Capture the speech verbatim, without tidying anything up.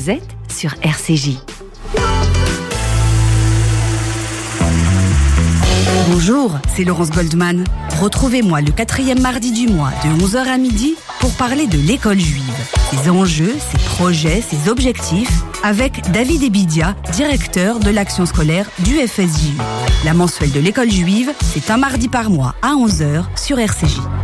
Vous êtes sur R C J. Bonjour, c'est Laurence Goldman. Retrouvez-moi le quatrième mardi du mois de onze heures à midi pour parler de l'école juive, ses enjeux, ses projets, ses objectifs, avec David Ebidia, directeur de l'action scolaire du F S J U. La mensuelle de l'école juive, c'est un mardi par mois à onze heures sur R C J.